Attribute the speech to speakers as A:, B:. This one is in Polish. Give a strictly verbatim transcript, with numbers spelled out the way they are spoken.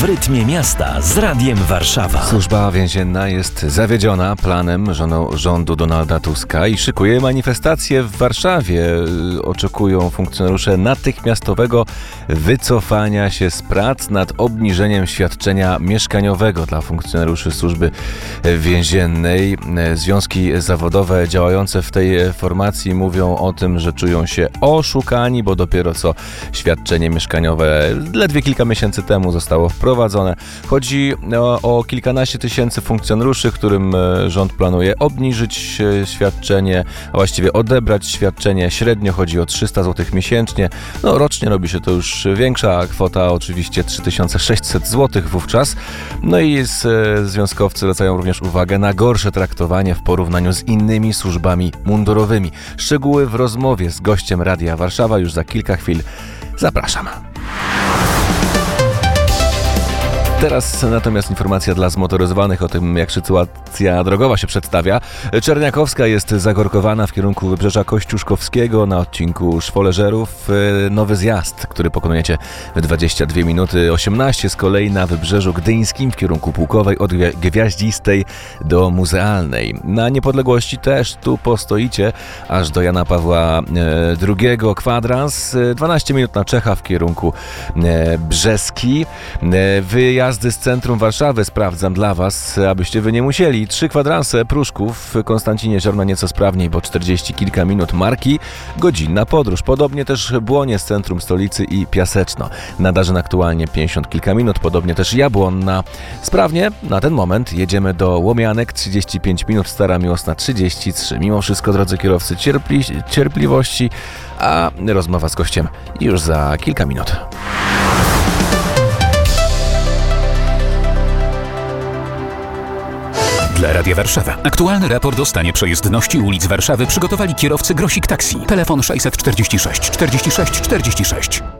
A: rytmie miasta z Radiem Warszawa.
B: Służba więzienna jest zawiedziona planem rządu Donalda Tuska i szykuje manifestację w Warszawie. Oczekują funkcjonariusze natychmiastowego wycofania się z prac nad obniżeniem świadczenia mieszkaniowego dla funkcjonariuszy służby więziennej. Związki zawodowe działające w tej formacji mówią o tym, że czują się oszukani, bo dopiero co świadczenie mieszkaniowe ledwie kilka miesięcy temu zostało wprowadzone. Chodzi o, o kilkanaście tysięcy funkcjonariuszy, którym rząd planuje obniżyć świadczenie, a właściwie odebrać świadczenie. Średnio chodzi o trzysta złotych miesięcznie. No rocznie robi się to już większa kwota, oczywiście trzy tysiące sześćset złotych wówczas. No i z, związkowcy zwracają również uwagę na gorsze traktowanie w porównaniu z innymi służbami mundurowymi. Szczegóły w rozmowie z gościem Radia Warszawa już za kilka chwil. Zapraszam. Teraz natomiast informacja dla zmotoryzowanych o tym, jak sytuacja drogowa się przedstawia. Czerniakowska jest zakorkowana w kierunku Wybrzeża Kościuszkowskiego na odcinku Szwoleżerów. Nowy zjazd, który pokonujecie w dwadzieścia dwie minuty osiemnaście, z kolei na Wybrzeżu Gdyńskim w kierunku Pułkowej od Gwiaździstej do Muzealnej. Na Niepodległości też tu postoicie aż do Jana Pawła drugiego. Kwadrans, dwanaście minut na Czecha w kierunku Brzeski. Wyjazd Jazdy z centrum Warszawy sprawdzam dla Was, abyście Wy nie musieli. Trzy kwadranse Pruszków, w Konstancinie Ziarno nieco sprawniej, bo czterdzieści kilka minut Marki, godzinna podróż. Podobnie też Błonie z centrum stolicy i Piaseczno. Nadarzyn aktualnie pięćdziesiąt kilka minut, podobnie też Jabłonna. Sprawnie, na ten moment jedziemy do Łomianek, trzydzieści pięć minut, Stara Miłosna trzydzieści trzy. Mimo wszystko, drodzy kierowcy, cierpli, cierpliwości, a rozmowa z gościem już za kilka minut.
C: Dla Radia Warszawa. Aktualny raport o stanie przejezdności ulic Warszawy przygotowali kierowcy Grosik Taxi. Telefon sześćset czterdzieści sześć czterdzieści sześć czterdzieści sześć.